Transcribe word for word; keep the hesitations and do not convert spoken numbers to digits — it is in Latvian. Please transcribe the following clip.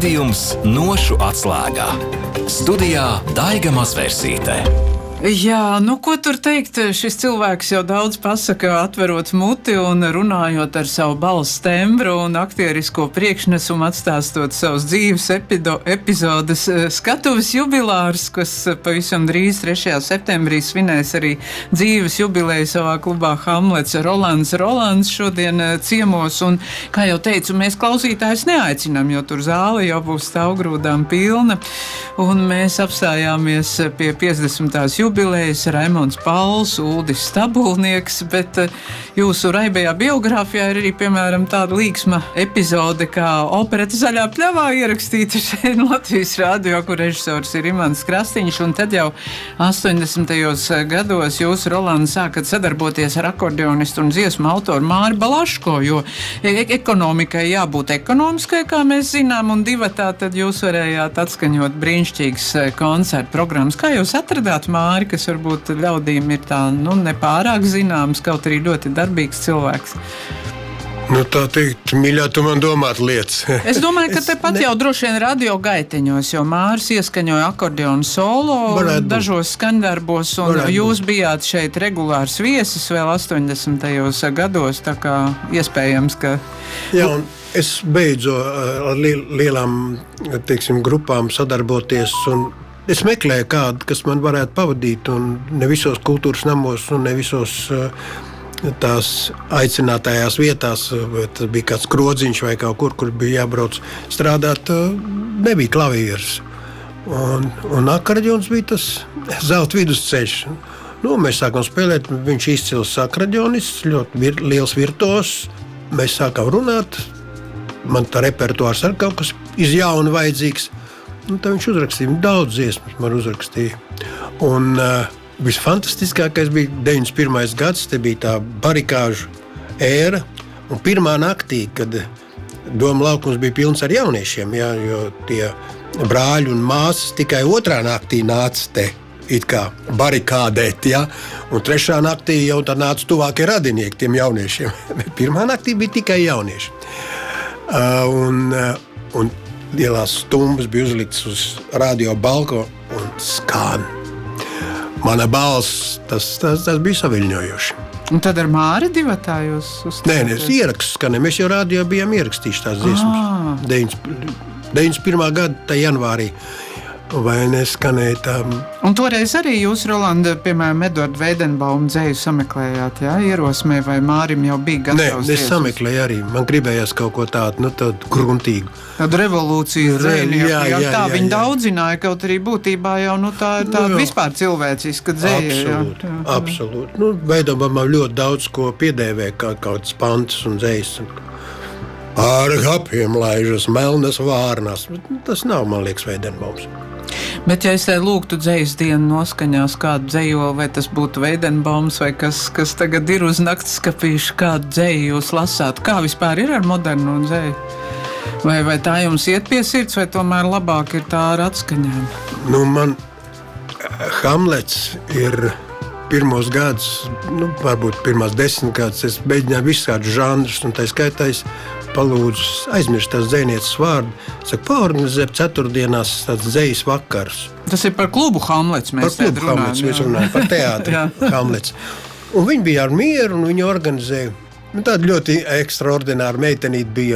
Raidījums Nošu atslēgā. Studijā Daiga Mazvērsīte. Jā, nu ko tur teikt, šis cilvēks jau daudz pasaka, atverot muti un runājot ar savu balss tembru un aktierisko priekšnesumu, atstāstot savus dzīves epido, epizodes. Skatuves jubilārs, kas pavisam drīz trešajā septembrī svinēs arī dzīves jubileju savā klubā Hamlets, Rolands Rolands šodien ciemos, un, kā jau teicu, mēs klausītājus neaicinām, jo tur zāle jau būs stāvgrūdām pilna, un mēs apstājāmies pie piecdesmitās jubilējas. Jubilējas Raimonds Pauls, Uldis Stabulnieks, bet jūsu raibajā biogrāfijā ir arī, piemēram, tāda līksma epizode, kā opereta Zaļā pļavā ierakstīta šeit Latvijas radio, kur režisors ir Imants Krastīņš, un tad jau astoņdesmitajos gados jūs, Rolands, sākat sadarboties ar akordeonistu un dziesmu autoru Māri Balaško, jo ekonomikai jābūt ekonomiskai, kā mēs zinām, un divatā tad jūs varējāt atskaņot brīnišķīgas koncertu programmas. Kā jūs atradāt Māri, kas varbūt ļaudīm ir tā, nu, nepārāk zināms, kaut arī ļoti darbīgs cilvēks? Nu, tā teikt, mīļā, tu man domāt lietas. Es domāju, ka tepat ne... jau droši vien radio gaiteņos, jo Māris ieskaņoja akordeonu solo Varētu dažos skandarbos, un Varētu jūs būt. bijāt šeit regulārs viesis vēl astoņdesmitajos gados, tā kā iespējams, ka... Jā, un es beidzu ar lielām, teiksim, grupām sadarboties, un es meklēju kādu, kas man varētu pavadīt, un ne visos kultūras namos, un ne visos tās aicinātajās vietās, vai tas bija kāds Krodziņš vai kaut kur, kur bija jābrauc strādāt, nebija klavieres. Un, un akordeons bija tas zelta vidusceļš. Nu, mēs sākam spēlēt, viņš izcils akordeonists, ļoti vir, liels virtuos. Mēs sākam runāt, man tā repertuārs ar kaut kas iz jaunu vajadzīgs. Un tā viņš uzrakstīja, daudz dziesmas man uzrakstīja. Un uh, visfantastiskākais bija deviņdesmit pirmais gads, te bija tā barikāžu ēra. Un pirmā naktī, kad Doma laukums bija pilns ar jauniešiem, jā, jo tie brāļi un māsas tikai otrā naktī nāca te it kā barikādēt, jā. Un trešā naktī jau tā nāca tuvākie radinieki tiem jauniešiem. Pirmā naktī bija tikai jaunieši. Uh, un, uh, un lielās stumbas bija uzliktas uz radio balko un skan. Mana balss, tas, tas, tas bija saviļņojoši. Un tad ar Māri divatā jūs uzstāties? Nē, nē, es ierakstu skanēju. Mēs jau radio bijām ierakstījuši tās dziesmas. deviņdesmit pirmā gada tā janvārī. Vai neskanēja tā? Un toreiz arī jūs, Rolanda, piemēram, Eduardu Veidenbaumu dzeju sameklējāt, jā, ierosmē, vai Mārim jau bija gatavs? Nē, es sameklēju arī. Man gribējās kaut ko tādu, nu, tādu gruntīgu. Tādu revolūcijas dzēju, jā, jā, jā, tā jā, viņi jā. daudzināja, kaut arī būtībā jau, nu, tā ir tā nu, vispār cilvēciska dzēja. Absolūti, jā, jā. absolūti. Nu, Veidenbaumam ļoti daudz ko piedēvē, kā kaut kāds pantas un dzējas. Ar hapiem laižas melnas vārnas. Tas nav, man liekas, Veidenbaums. Bet, ja es te lūgtu dzejas dienu noskaņās kādu dzejo, vai tas būtu Veidenbaums, vai kas, kas tagad ir uz nakts skapīšu, kādu dzeju jūs lasāt, kā vispār ir ar modernu dzeju? Vai, vai tā jums iet pie sirds, vai tomēr labāk ir tā ar atskaņām? Nu, man Hamlets ir pirmos gadus, nu, varbūt pirmās desmit gadus, es mēģināju visus kādus žanrus, un tā skaitais palūdzu aizmirst tās dzejnieces vārdu. Saka, paorganizēt ceturtdienās tāds dzejas vakars. Tas ir par klubu Hamlets mēs par klubu Hamlets mēs runājam, par teātri Hamlets. Un viņi bija ar mieru, un viņi organizēja. Nu, tāda ļoti ekstraordināra meitenīte bija